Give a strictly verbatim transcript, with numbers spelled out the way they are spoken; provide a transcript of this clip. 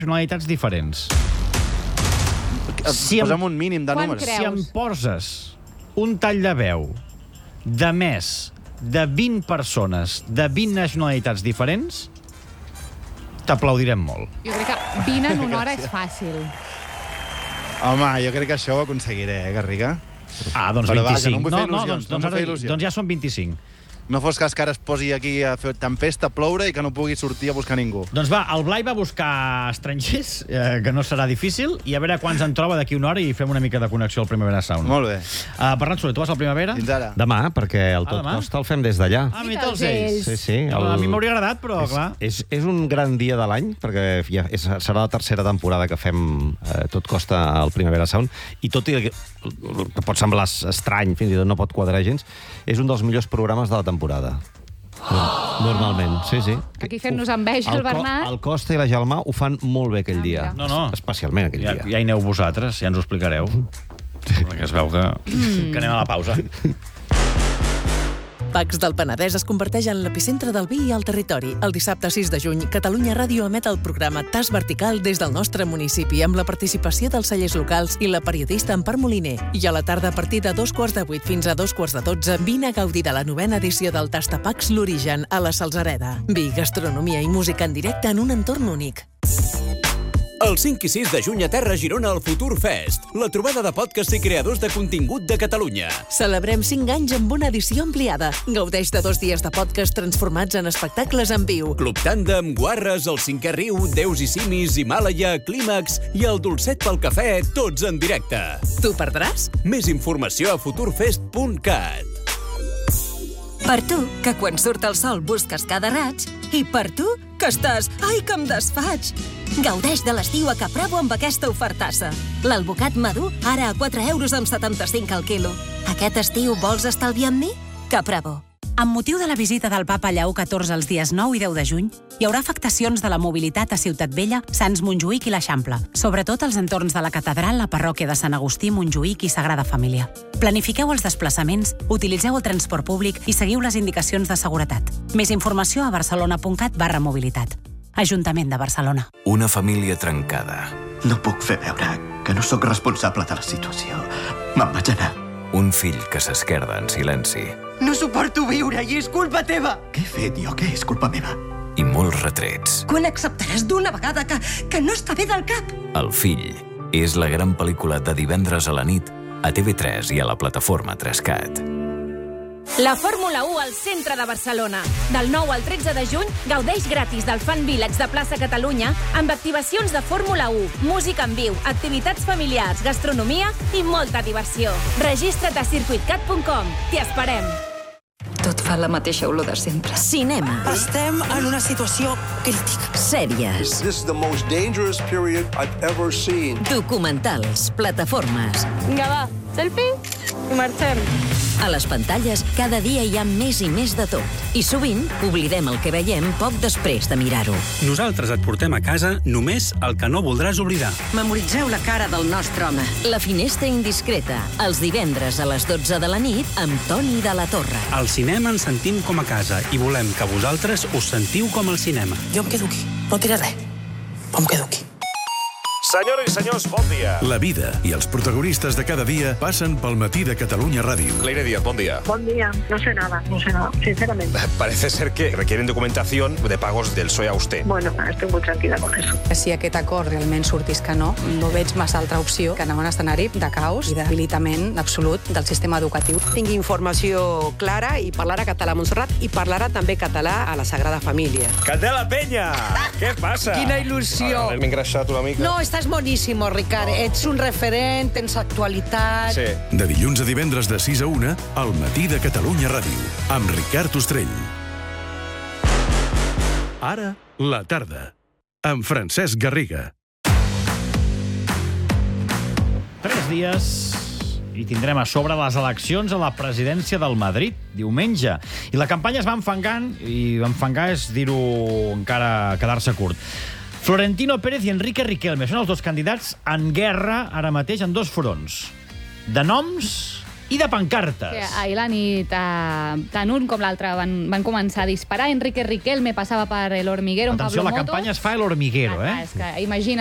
nacionalitats diferents. Si Posa'm un mínim de números. Si em poses un tall de veu de més de vint persones de vint nacionalitats diferents, t'aplaudirem molt. Jo crec que vint en una hora és fàcil. Home, jo crec que això ho aconseguiré, eh, Garriga? Ah, doncs Però vint-i-cinc. vaja, no em vull fer no, no, il·lusions, doncs, doncs, no em vull fer ara, il·lusions. doncs ja són vint-i-cinc. No fos cas que ara es posi aquí a fer tempesta, a ploure i que no pugui sortir a buscar ningú. Doncs va, el Blai va buscar estrangers, eh, que no serà difícil, i a veure quants en troba d'aquí una hora i fem una mica de connexió al Primavera Sound. Molt bé. Uh, Bernat Soler, tu vas al Primavera? Fins ara. Demà, perquè el Ah, Tot demà? Costa el fem des d'allà. Ah, mira els ells. Sí, sí. El... A mi m'hauria agradat, però és, clar... És, és un gran dia de l'any, perquè ja és, serà la tercera temporada que fem eh, Tot Costa al Primavera Sound, i tot i que, que pot semblar estrany, fins i tot no pot quadrar gens, és un dels millors programes de la temporada. Normalment, sí, sí. Aquí fent-nos enveja, el Bernat. El Costa i la Gelmà ho fan molt bé aquell Ah, dia. No, no. Especialment aquell Ja, dia. ja hi aneu vosaltres, ja ens ho explicareu. Perquè es veu que, Mm. que anem a la pausa. Pacs del Penedès es converteix en l'epicentre del vi i el territori. El dissabte sis de juny, Catalunya Ràdio emet el programa Tas Vertical des del nostre municipi amb la participació dels cellers locals i la periodista Empar Moliner. I a la tarda, a partir de dos quarts de vuit fins a dos quarts de dotze, vine a gaudir de la novena edició del Tastapacs L'Origen a la Salzareda. Vi, gastronomia i música en directe en un entorn únic. El cinc i sis de juny a Terra Girona al Futur Fest, la trobada de podcasts i creadors de contingut de Catalunya. Celebrem cinc anys amb una edició ampliada. Gaudeix de dos dies de podcast transformats en espectacles en viu. Club Tàndem, Guarres, El Cinquè Riu, Déus i Simis, Himàlaia, Clímax i el Dolcet pel Cafè, tots en directe. Tu perdràs? Més informació a futurfest punt cat. Per tu, que quan surt el sol busques cada raig, i per tu, que estàs... Ai, que em desfaig! Gaudeix de l'estiu a Capravo amb aquesta ofertassa. L'alvocat madur, ara a quatre euros amb setanta-cinc al quilo. Aquest estiu vols estalviar amb mi? Capravo. Amb motiu de la visita del papa Lleó catorze els dies nou i deu de juny, hi haurà afectacions de la mobilitat a Ciutat Vella, Sants Montjuïc i l'Eixample, sobretot als entorns de la catedral, la parròquia de Sant Agustí, Montjuïc i Sagrada Família. Planifiqueu els desplaçaments, utilitzeu el transport públic i seguiu les indicacions de seguretat. Més informació a barcelona.cat barra mobilitat. Ajuntament de Barcelona. Una família trencada. No puc fer veure que no sóc responsable de la situació. Me'n vaig anar. Un fill que s'esquerda en silenci. No suporto viure i és culpa teva! Què he fet jo? Què és culpa meva? I molts retrets. Quan acceptaràs d'una vegada que, que no està bé del cap? El fill és la gran pel·lícula de divendres a la nit a T V tres i a la plataforma tres cat. La Fórmula u al centre de Barcelona. Del nou al tretze de juny, gaudeix gratis del Fan Village de Plaça Catalunya amb activacions de Fórmula u, música en viu, activitats familiars, gastronomia i molta diversió. Registra't a circuit cat punt com. T'hi esperem. Tot fa la mateixa olor de sempre. Cinema. Estem en una situació crítica. Sèries. This is the most dangerous period I've ever seen. Documentals. Plataformes. Vinga, va, selfie i marxem. A les pantalles, cada dia hi ha més i més de tot. I sovint oblidem el que veiem poc després de mirar-ho. Nosaltres et portem a casa només el que no voldràs oblidar. Memoritzeu la cara del nostre home. La finestra indiscreta, els divendres a les dotze de la nit amb Toni de la Torre. Al cinema ens sentim com a casa i volem que vosaltres us sentiu com al cinema. Jo em quedo aquí, no diré res, però em quedo aquí. Senyores i senyors, bon dia. La vida i els protagonistes de cada dia passen pel matí de Catalunya Ràdio. Leire Díaz, bon día. Bon día. No sé nada, no sé nada, sinceramente. Parece ser que requieren documentación de pagos del P S O E a usted. Bueno, estoy muy tranquila con eso. Si aquest acord realment sortís que no, no veig massa altra opció que anar a un escenari de caos i debilitament absolut del sistema educatiu. Tingui informació clara i parlarà català a Montserrat i parlarà també català a la Sagrada Família. Candela Peña! Què passa? Quina il·lusió! M'he engreixat una mica. No, estàs boníssim, Ricard. Ets un referent, tens actualitat... Sí. De dilluns a divendres de sis a una, al matí de Catalunya Ràdio, amb Ricard Ostrell. Ara, la tarda, amb Francesc Garriga. Tres dies i tindrem a sobre les eleccions a la presidència del Madrid, diumenge. I la campanya es va enfangant, i enfangar és dir-ho encara quedar-se curt. Florentino Pérez i Enrique Riquelme són els dos candidats en guerra ara mateix en dos fronts. De noms I de pancartes. Sí, ahir la nit, eh, tant un com l'altre van, van començar a disparar. Enrique Riquelme passava per El Hormiguero, Atenció, Pablo la Motos. campanya es fa a El Hormiguero, eh? Ah, és que imagina't